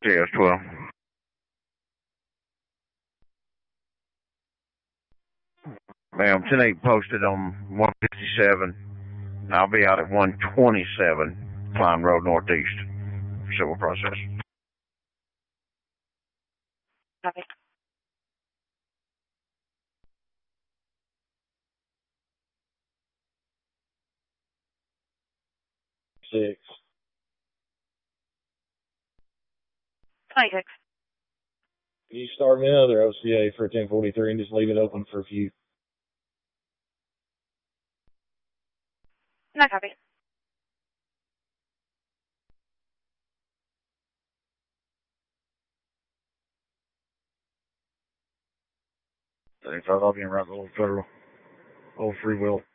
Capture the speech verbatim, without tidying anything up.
Yeah, it's twelve. Ma'am, ten eight posted on one fifty-seven. I'll be out at one twenty-seven, Klein Road Northeast. Civil process. Copy. Six. twenty-six. Can you start me another O C A for ten forty-three and just leave it open for a few? No copy. thirty-five, I'll be in right below Federal. Old Free Will.